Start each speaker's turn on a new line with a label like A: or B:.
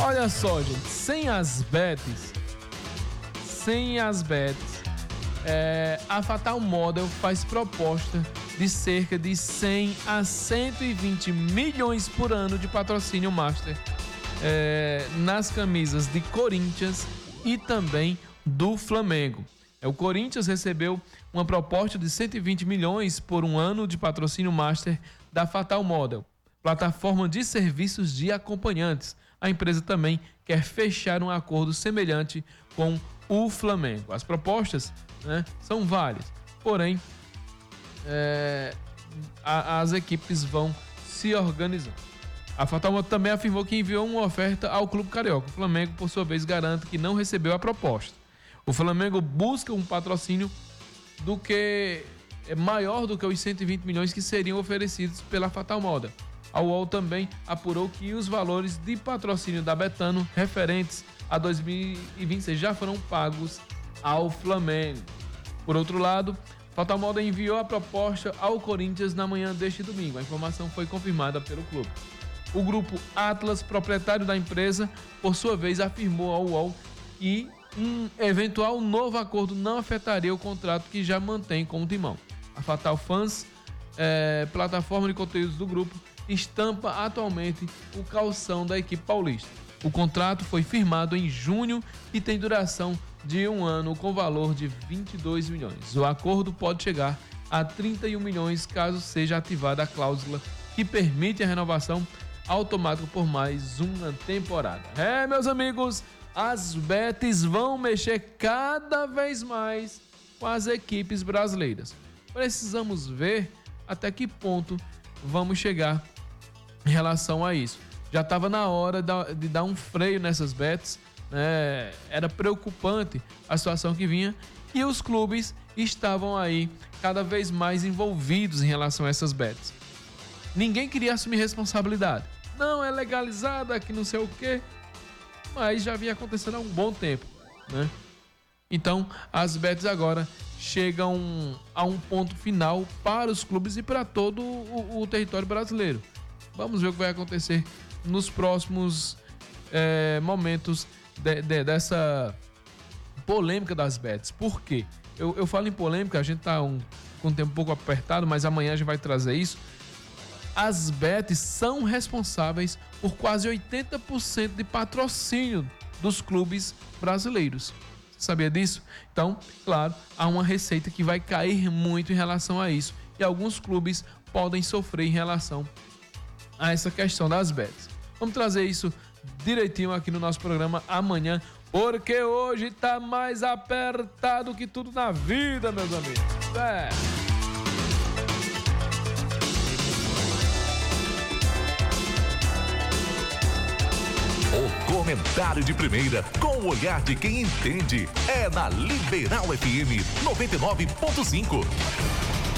A: Olha só, gente, sem as bets, a Fatal Model faz proposta de cerca de 100 a 120 milhões por ano de patrocínio master nas camisas de Corinthians e também do Flamengo. O Corinthians recebeu uma proposta de 120 milhões por um ano de patrocínio master da Fatal Model, plataforma de serviços de acompanhantes. A empresa também quer fechar um acordo semelhante com o Flamengo. As propostas, são várias, porém as equipes vão se organizando. A Fatal Model também afirmou que enviou uma oferta ao Clube Carioca. O Flamengo, por sua vez, garante que não recebeu a proposta. O Flamengo busca um patrocínio maior do que os 120 milhões que seriam oferecidos pela Fatal Model. A UOL também apurou que os valores de patrocínio da Betano referentes a 2026 já foram pagos ao Flamengo. Por outro lado, Fatal Model enviou a proposta ao Corinthians na manhã deste domingo. A informação foi confirmada pelo clube. O grupo Atlas, proprietário da empresa, por sua vez afirmou ao UOL que um eventual novo acordo não afetaria o contrato que já mantém com o Timão. A Fatal Fans, plataforma de conteúdos do grupo, estampa atualmente o calção da equipe paulista. O contrato foi firmado em junho e tem duração de 1 ano com valor de 22 milhões. O acordo pode chegar a 31 milhões caso seja ativada a cláusula que permite a renovação automática por mais uma temporada. Meus amigos, as bets vão mexer cada vez mais com as equipes brasileiras. Precisamos ver até que ponto vamos chegar em relação a isso. Já estava na hora de dar um freio nessas bets, Era preocupante a situação que vinha e os clubes estavam aí cada vez mais envolvidos em relação a essas bets. Ninguém queria assumir responsabilidade. Não, é legalizada, que não sei o quê, mas já vinha acontecendo há um bom tempo, Então, as bets agora chegam a um ponto final para os clubes e para todo o território brasileiro. Vamos ver o que vai acontecer nos próximos momentos dessa polêmica das bets. Por quê? Eu falo em polêmica, a gente está com o tempo um pouco apertado, mas amanhã a gente vai trazer isso. As bets são responsáveis por quase 80% de patrocínio dos clubes brasileiros. Você sabia disso? Então, claro, há uma receita que vai cair muito em relação a isso. E alguns clubes podem sofrer em relação a essa questão das bets. Vamos trazer isso direitinho aqui no nosso programa amanhã, porque hoje tá mais apertado que tudo na vida, meus amigos.
B: O comentário de primeira, com o olhar de quem entende, é na Liberal FM 99.5.